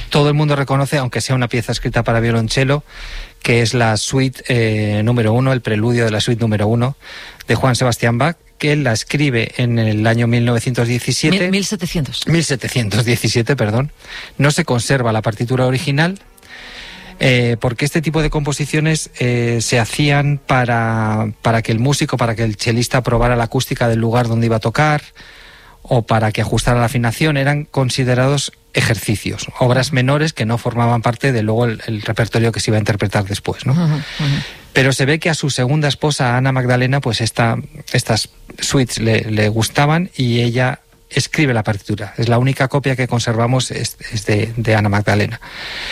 todo el mundo reconoce, aunque sea una pieza escrita para violonchelo, que es la suite número 1, el preludio de la suite número 1 de Johann Sebastian Bach, que él la escribe en el año 1917. 1717, perdón. No se conserva la partitura original, porque este tipo de composiciones se hacían para que el músico, para que el chelista probara la acústica del lugar donde iba a tocar, o para que ajustara la afinación. Eran considerados ejercicios, obras menores que no formaban parte de luego el repertorio que se iba a interpretar después, ¿no? Pero se ve que a su segunda esposa, Ana Magdalena, pues estas suites le gustaban y ella escribe la partitura. Es la única copia que conservamos, es de Ana Magdalena.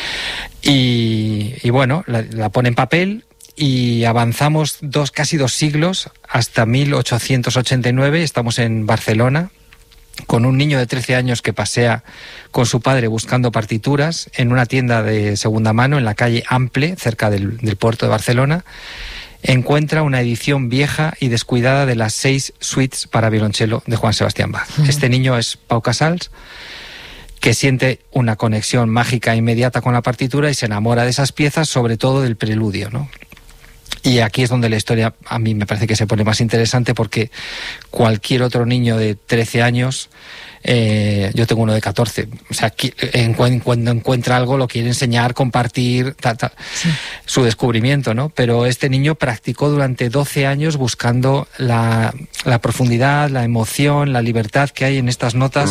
Y bueno, la pone en papel y avanzamos casi dos siglos hasta 1889. Estamos en Barcelona, con un niño de 13 años que pasea con su padre buscando partituras en una tienda de segunda mano en la calle Ample, cerca del puerto de Barcelona. Encuentra una edición vieja y descuidada de las 6 suites para violonchelo de Johann Sebastian Bach. Este niño es Pau Casals, que siente una conexión mágica e inmediata con la partitura y se enamora de esas piezas, sobre todo del preludio, ¿no? Y aquí es donde la historia a mí me parece que se pone más interesante, porque cualquier otro niño de 13 años, yo tengo uno de 14, o sea, cuando encuentra algo lo quiere enseñar, compartir, sí, su descubrimiento, ¿no? Pero este niño practicó durante 12 años buscando la profundidad, la emoción, la libertad que hay en estas notas.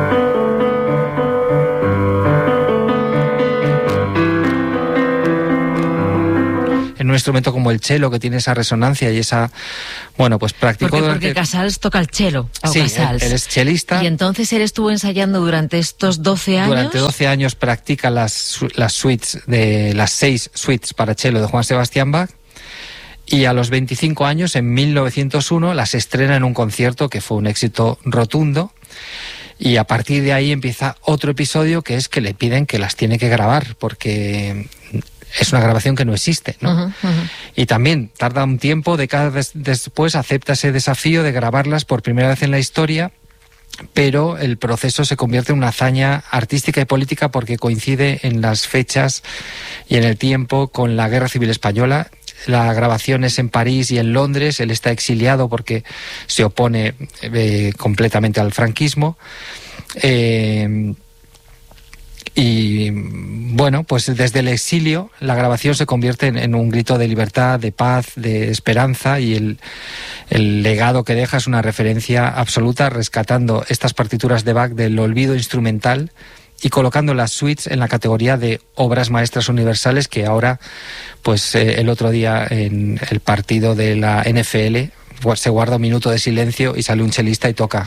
En un instrumento como el cello, que tiene esa resonancia y esa... Bueno, pues practicó porque Casals toca el cello. Sí, él es chelista. Y entonces él estuvo ensayando durante estos 12 años. Durante 12 años practica las suites, las 6 suites para cello de Johann Sebastian Bach. Y a los 25 años, en 1901, las estrena en un concierto que fue un éxito rotundo. Y a partir de ahí empieza otro episodio, que es que le piden que las tiene que grabar, porque es una grabación que no existe, ¿no? Y también tarda un tiempo, décadas después, acepta ese desafío de grabarlas por primera vez en la historia, pero el proceso se convierte en una hazaña artística y política, porque coincide en las fechas y en el tiempo con la Guerra Civil Española. La grabación es en París y en Londres. Él está exiliado porque se opone completamente al franquismo. Y bueno, pues desde el exilio la grabación se convierte en un grito de libertad, de paz, de esperanza, y el legado que deja es una referencia absoluta, rescatando estas partituras de Bach del olvido instrumental y colocando las suites en la categoría de obras maestras universales, que ahora, pues el otro día en el partido de la NFL, pues se guarda un minuto de silencio y sale un chelista y toca.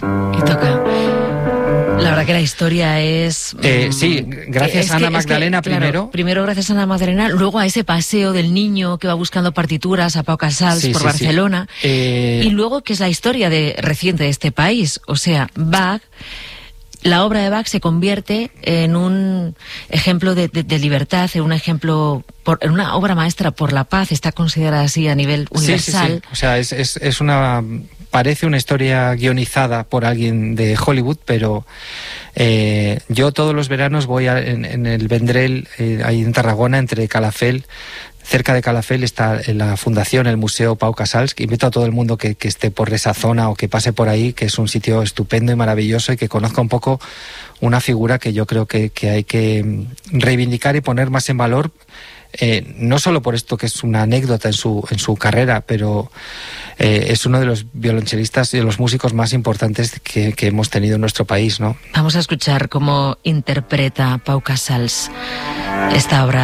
La verdad que la historia es... sí, gracias a Ana Magdalena primero. Claro, primero gracias a Ana Magdalena, luego a ese paseo del niño que va buscando partituras, a Pau Casals por Barcelona, y luego que es la historia reciente de este país. O sea, Bach, la obra de Bach se convierte en un ejemplo de libertad, en un ejemplo, en una obra maestra por la paz, está considerada así a nivel universal. Sí. O sea, es una... Parece una historia guionizada por alguien de Hollywood, pero yo todos los veranos voy en el Vendrell, ahí en Tarragona, entre Calafell. Cerca de Calafell está la fundación, el Museo Pau Casals, que invito a todo el mundo que esté por esa zona o que pase por ahí, que es un sitio estupendo y maravilloso, y que conozca un poco una figura que yo creo que hay que reivindicar y poner más en valor. No solo por esto, que es una anécdota en su carrera, pero es uno de los violonchelistas y de los músicos más importantes que hemos tenido en nuestro país, ¿no? Vamos a escuchar cómo interpreta Pau Casals esta obra